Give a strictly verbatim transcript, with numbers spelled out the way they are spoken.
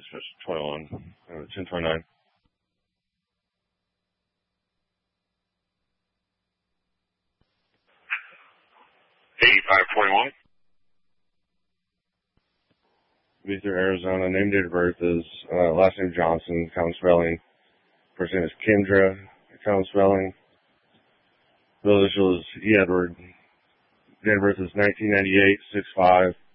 twenty-one, uh, ten twenty-nine. eighty-five twenty-one. Beaver, Arizona. Name, date of birth is, uh, last name Johnson, common spelling. First name is Kendra, common spelling. Bill initial is E. Edward. Date of birth is nineteen ninety-eight, six five.